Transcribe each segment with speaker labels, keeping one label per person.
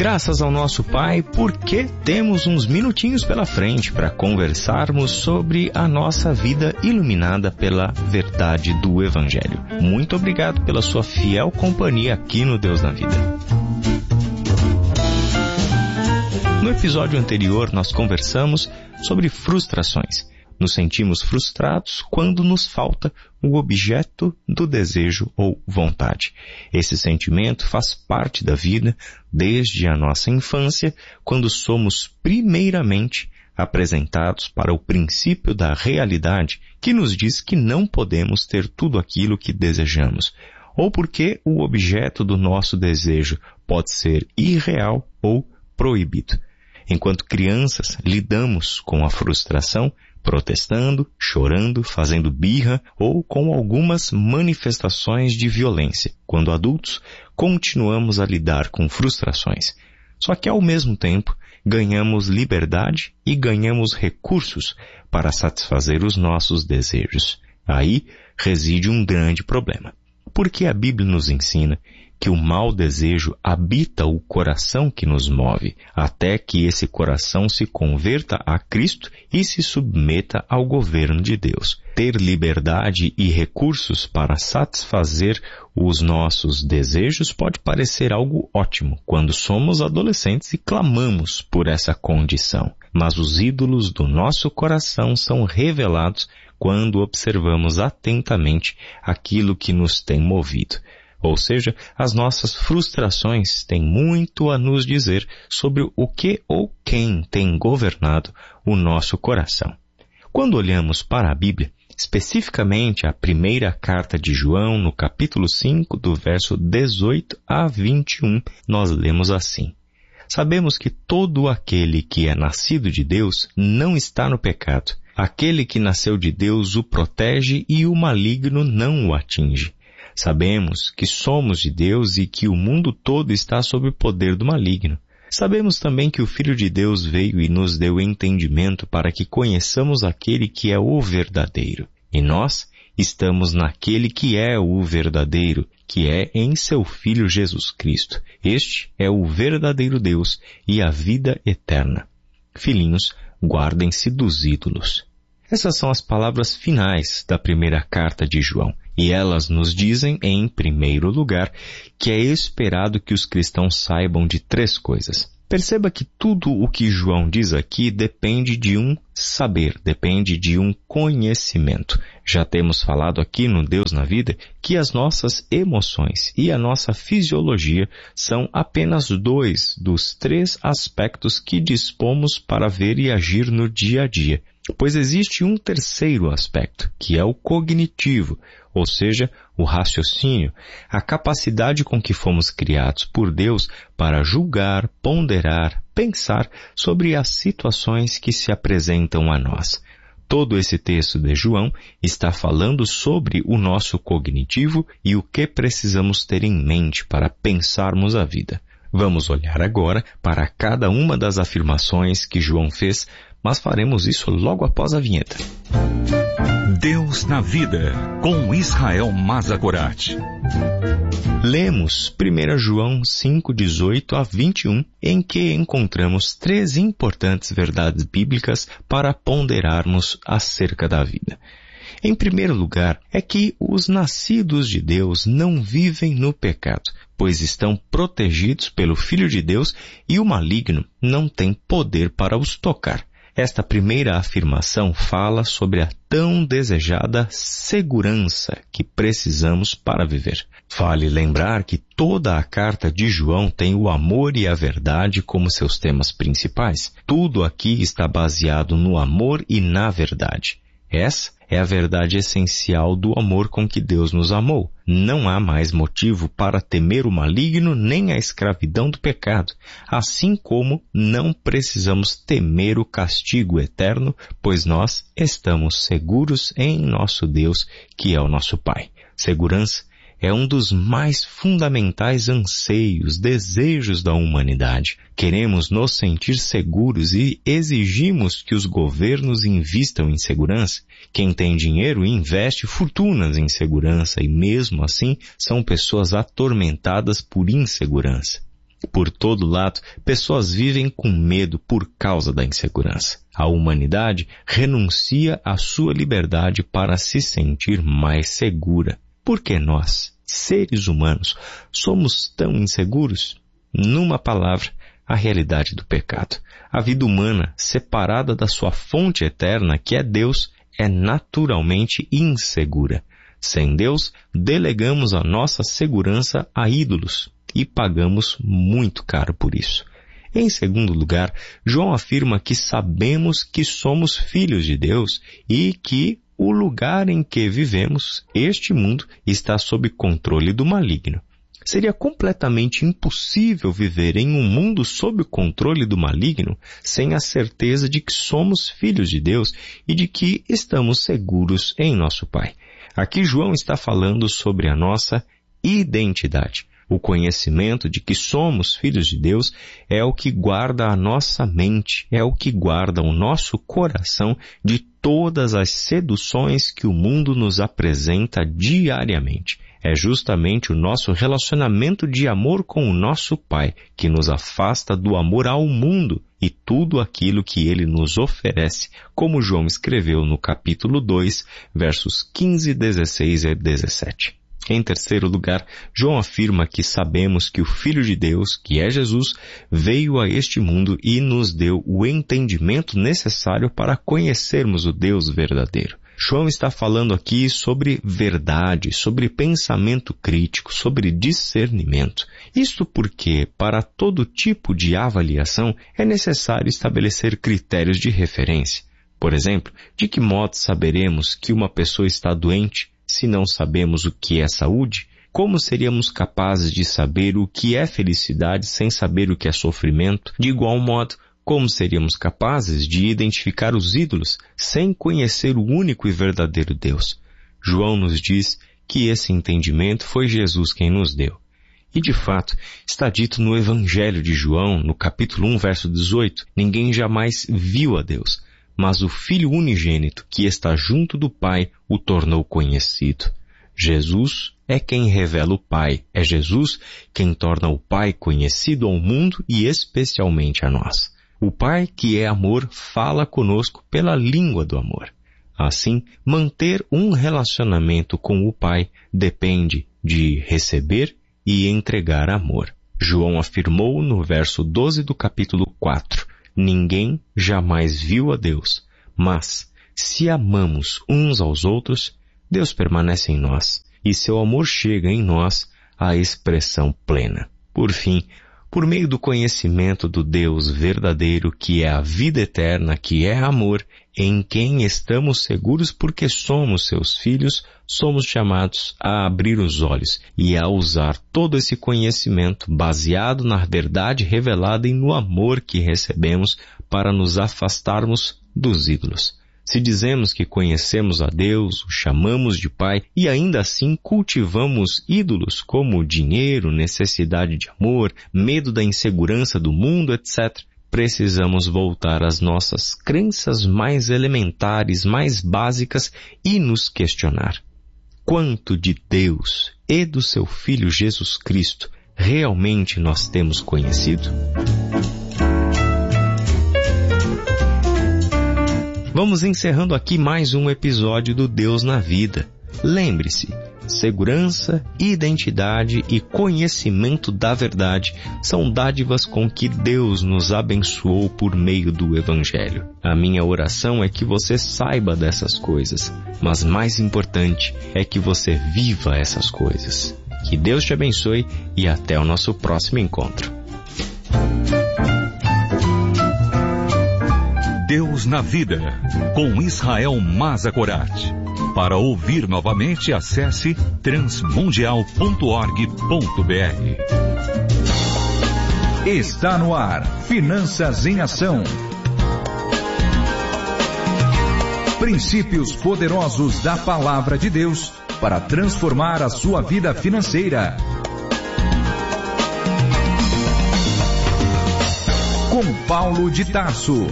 Speaker 1: Graças ao nosso Pai, porque temos uns minutinhos pela frente para conversarmos sobre a nossa vida iluminada pela verdade do Evangelho. Muito obrigado pela sua fiel companhia aqui no Deus na Vida. No episódio anterior, nós conversamos sobre frustrações. Nos sentimos frustrados quando nos falta o objeto do desejo ou vontade. Esse sentimento faz parte da vida desde a nossa infância, quando somos primeiramente apresentados para o princípio da realidade que nos diz que não podemos ter tudo aquilo que desejamos, ou porque o objeto do nosso desejo pode ser irreal ou proibido. Enquanto crianças, lidamos com a frustração protestando, chorando, fazendo birra ou com algumas manifestações de violência. Quando adultos, continuamos a lidar com frustrações. Só que ao mesmo tempo, ganhamos liberdade e ganhamos recursos para satisfazer os nossos desejos. Aí reside um grande problema. Porque a Bíblia nos ensina que o mau desejo habita o coração que nos move, até que esse coração se converta a Cristo e se submeta ao governo de Deus. Ter liberdade e recursos para satisfazer os nossos desejos pode parecer algo ótimo quando somos adolescentes e clamamos por essa condição. Mas os ídolos do nosso coração são revelados quando observamos atentamente aquilo que nos tem movido. Ou seja, as nossas frustrações têm muito a nos dizer sobre o que ou quem tem governado o nosso coração. Quando olhamos para a Bíblia, especificamente a primeira carta de João, no capítulo 5, do verso 18 a 21, nós lemos assim: Sabemos que todo aquele que é nascido de Deus não está no pecado. Aquele que nasceu de Deus o protege e o maligno não o atinge. Sabemos que somos de Deus e que o mundo todo está sob o poder do maligno. Sabemos também que o Filho de Deus veio e nos deu entendimento para que conheçamos aquele que é o verdadeiro. E nós estamos naquele que é o verdadeiro, que é em seu Filho Jesus Cristo. Este é o verdadeiro Deus e a vida eterna. Filhinhos, guardem-se dos ídolos. Essas são as palavras finais da primeira carta de João. E elas nos dizem, em primeiro lugar, que é esperado que os cristãos saibam de 3 coisas. Perceba que tudo o que João diz aqui depende de um saber, depende de um conhecimento. Já temos falado aqui no Deus na Vida que as nossas emoções e a nossa fisiologia são apenas 2 dos 3 aspectos que dispomos para ver e agir no dia a dia. Pois existe um terceiro aspecto, que é o cognitivo, ou seja, o raciocínio, a capacidade com que fomos criados por Deus para julgar, ponderar, pensar sobre as situações que se apresentam a nós. Todo esse texto de João está falando sobre o nosso cognitivo e o que precisamos ter em mente para pensarmos a vida. Vamos olhar agora para cada uma das afirmações que João fez, mas faremos isso logo após a vinheta.
Speaker 2: Deus na Vida, com Israel Mazakorati.
Speaker 1: Lemos 1 João 5, 18 a 21, em que encontramos 3 importantes verdades bíblicas para ponderarmos acerca da vida. Em primeiro lugar, é que os nascidos de Deus não vivem no pecado, pois estão protegidos pelo Filho de Deus e o maligno não tem poder para os tocar. Esta primeira afirmação fala sobre a tão desejada segurança que precisamos para viver. Vale lembrar que toda a carta de João tem o amor e a verdade como seus temas principais. Tudo aqui está baseado no amor e na verdade. Essa é a verdade essencial do amor com que Deus nos amou. Não há mais motivo para temer o maligno nem a escravidão do pecado, assim como não precisamos temer o castigo eterno, pois nós estamos seguros em nosso Deus, que é o nosso Pai. Segurança é um dos mais fundamentais anseios, desejos da humanidade. Queremos nos sentir seguros e exigimos que os governos invistam em segurança. Quem tem dinheiro investe fortunas em segurança e mesmo assim são pessoas atormentadas por insegurança. Por todo lado, pessoas vivem com medo por causa da insegurança. A humanidade renuncia à sua liberdade para se sentir mais segura. Por que nós, seres humanos, somos tão inseguros? Numa palavra, a realidade do pecado. A vida humana, separada da sua fonte eterna, que é Deus, é naturalmente insegura. Sem Deus, delegamos a nossa segurança a ídolos e pagamos muito caro por isso. Em segundo lugar, João afirma que sabemos que somos filhos de Deus e que o lugar em que vivemos, este mundo, está sob controle do maligno. Seria completamente impossível viver em um mundo sob o controle do maligno sem a certeza de que somos filhos de Deus e de que estamos seguros em nosso Pai. Aqui João está falando sobre a nossa identidade. O conhecimento de que somos filhos de Deus é o que guarda a nossa mente, é o que guarda o nosso coração de todas as seduções que o mundo nos apresenta diariamente. É justamente o nosso relacionamento de amor com o nosso Pai que nos afasta do amor ao mundo e tudo aquilo que Ele nos oferece, como João escreveu no capítulo 2, versos 15, 16 e 17. Em terceiro lugar, João afirma que sabemos que o Filho de Deus, que é Jesus, veio a este mundo e nos deu o entendimento necessário para conhecermos o Deus verdadeiro. João está falando aqui sobre verdade, sobre pensamento crítico, sobre discernimento. Isto porque, para todo tipo de avaliação, é necessário estabelecer critérios de referência. Por exemplo, de que modo saberemos que uma pessoa está doente se não sabemos o que é saúde? Como seríamos capazes de saber o que é felicidade sem saber o que é sofrimento? De igual modo, como seríamos capazes de identificar os ídolos sem conhecer o único e verdadeiro Deus? João nos diz que esse entendimento foi Jesus quem nos deu. E de fato, está dito no Evangelho de João, no capítulo 1, verso 18, ninguém jamais viu a Deus, mas o Filho unigênito que está junto do Pai o tornou conhecido. Jesus é quem revela o Pai, é Jesus quem torna o Pai conhecido ao mundo e especialmente a nós. O Pai, que é amor, fala conosco pela língua do amor. Assim, manter um relacionamento com o Pai depende de receber e entregar amor. João afirmou no verso 12 do capítulo 4, ninguém jamais viu a Deus, mas se amamos uns aos outros, Deus permanece em nós e seu amor chega em nós à expressão plena. Por fim, por meio do conhecimento do Deus verdadeiro, que é a vida eterna, que é amor, em quem estamos seguros porque somos seus filhos, somos chamados a abrir os olhos e a usar todo esse conhecimento baseado na verdade revelada e no amor que recebemos para nos afastarmos dos ídolos. Se dizemos que conhecemos a Deus, o chamamos de Pai e ainda assim cultivamos ídolos como dinheiro, necessidade de amor, medo da insegurança do mundo, etc., precisamos voltar às nossas crenças mais elementares, mais básicas e nos questionar. Quanto de Deus e do seu Filho Jesus Cristo realmente nós temos conhecido? Vamos encerrando aqui mais um episódio do Deus na Vida. Lembre-se, segurança, identidade e conhecimento da verdade são dádivas com que Deus nos abençoou por meio do Evangelho. A minha oração é que você saiba dessas coisas, mas mais importante é que você viva essas coisas. Que Deus te abençoe e até o nosso próximo encontro.
Speaker 2: Deus na Vida, com Israel Mazakorati. Para ouvir novamente, acesse transmundial.org.br. Está no ar, Finanças em Ação. Princípios poderosos da Palavra de Deus para transformar a sua vida financeira. Com Paulo de Tarso.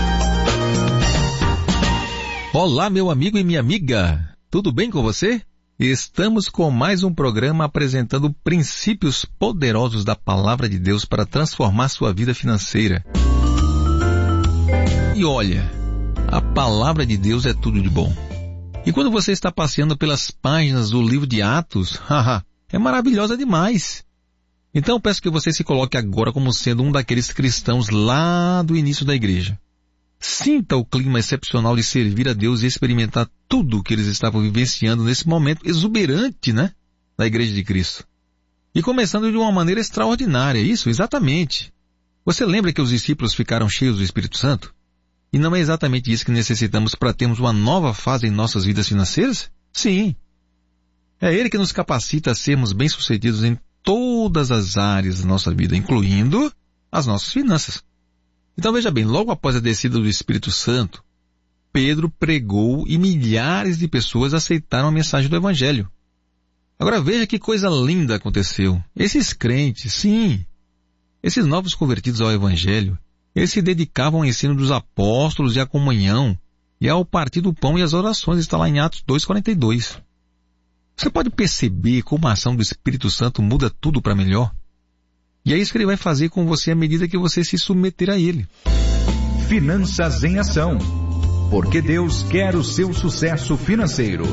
Speaker 3: Olá, meu amigo e minha amiga. Tudo bem com você? Estamos com mais um programa apresentando princípios poderosos da Palavra de Deus para transformar sua vida financeira. E olha, a Palavra de Deus é tudo de bom. E quando você está passeando pelas páginas do livro de Atos, é maravilhosa demais. Então peço que você se coloque agora como sendo um daqueles cristãos lá do início da igreja. Sinta o clima excepcional de servir a Deus e experimentar tudo o que eles estavam vivenciando nesse momento exuberante, da Igreja de Cristo. E começando de uma maneira extraordinária, isso, exatamente. Você lembra que os discípulos ficaram cheios do Espírito Santo? E não é exatamente isso que necessitamos para termos uma nova fase em nossas vidas financeiras? Sim. É Ele que nos capacita a sermos bem-sucedidos em todas as áreas da nossa vida, incluindo as nossas finanças. Então veja bem, logo após a descida do Espírito Santo, Pedro pregou e milhares de pessoas aceitaram a mensagem do Evangelho. Agora veja que coisa linda aconteceu. Esses crentes, sim, esses novos convertidos ao Evangelho, eles se dedicavam ao ensino dos apóstolos e à comunhão, e ao partir do pão e às orações, está lá em Atos 2,42. Você pode perceber como a ação do Espírito Santo muda tudo para melhor? E é isso que ele vai fazer com você à medida que você se submeter a ele.
Speaker 2: Finanças em Ação. Porque Deus quer o seu sucesso financeiro.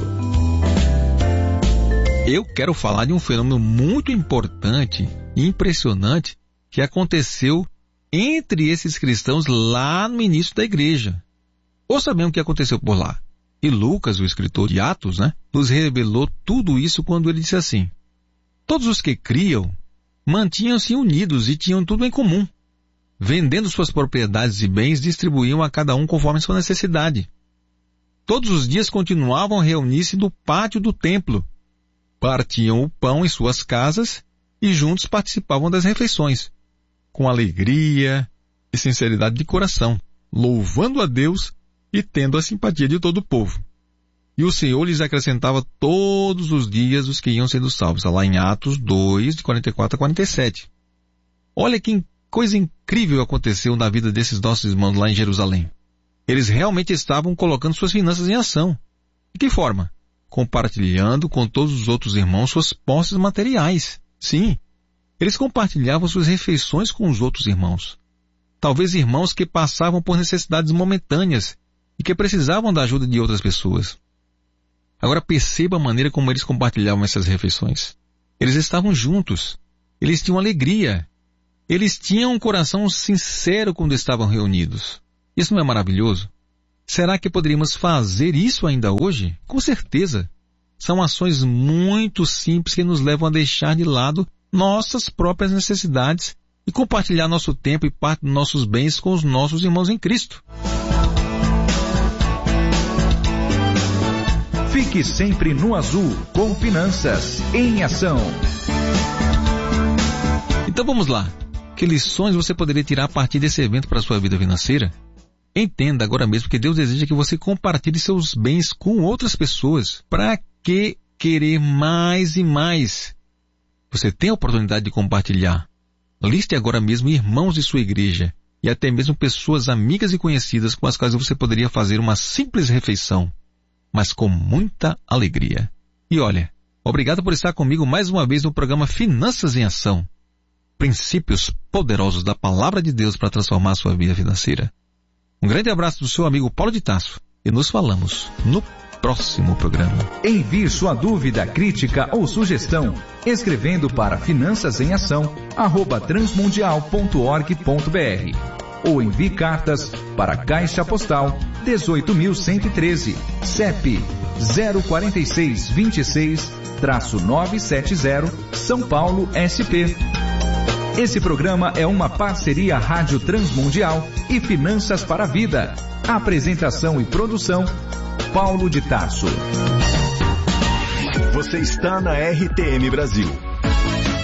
Speaker 3: Eu quero falar de um fenômeno muito importante e impressionante que aconteceu entre esses cristãos lá no início da igreja. Ouça bem o que aconteceu por lá. E Lucas, o escritor de Atos, nos revelou tudo isso quando ele disse assim: todos os que criam mantinham-se unidos e tinham tudo em comum. Vendendo suas propriedades e bens, distribuíam a cada um conforme sua necessidade. Todos os dias continuavam a reunir-se no pátio do templo. Partiam o pão em suas casas e juntos participavam das refeições, com alegria e sinceridade de coração, louvando a Deus e tendo a simpatia de todo o povo. E o Senhor lhes acrescentava todos os dias os que iam sendo salvos. Está lá em Atos 2, de 44 a 47. Olha que coisa incrível aconteceu na vida desses nossos irmãos lá em Jerusalém. Eles realmente estavam colocando suas finanças em ação. De que forma? Compartilhando com todos os outros irmãos suas posses materiais. Sim, eles compartilhavam suas refeições com os outros irmãos. Talvez irmãos que passavam por necessidades momentâneas e que precisavam da ajuda de outras pessoas. Agora perceba a maneira como eles compartilhavam essas refeições. Eles estavam juntos. Eles tinham alegria. Eles tinham um coração sincero quando estavam reunidos. Isso não é maravilhoso? Será que poderíamos fazer isso ainda hoje? Com certeza. São ações muito simples que nos levam a deixar de lado nossas próprias necessidades e compartilhar nosso tempo e parte dos nossos bens com os nossos irmãos em Cristo.
Speaker 2: Fique sempre no azul com Finanças em Ação.
Speaker 3: Então vamos lá. Que lições você poderia tirar a partir desse evento para a sua vida financeira? Entenda agora mesmo que Deus deseja que você compartilhe seus bens com outras pessoas. Para que querer mais e mais? Você tem a oportunidade de compartilhar. Liste agora mesmo irmãos de sua igreja e até mesmo pessoas amigas e conhecidas com as quais você poderia fazer uma simples refeição, mas com muita alegria. E olha, obrigado por estar comigo mais uma vez no programa Finanças em Ação. Princípios poderosos da Palavra de Deus para transformar a sua vida financeira. Um grande abraço do seu amigo Paulo de Tarso e nos falamos no próximo programa.
Speaker 2: Envie sua dúvida, crítica ou sugestão escrevendo para finançasemação@transmundial.org.br ou envie cartas para Caixa Postal 18.113, CEP 04626-970, São Paulo, SP. Esse programa é uma parceria Rádio Transmundial e Finanças para a Vida. Apresentação e produção, Paulo de Tarso.
Speaker 4: Você está na RTM Brasil.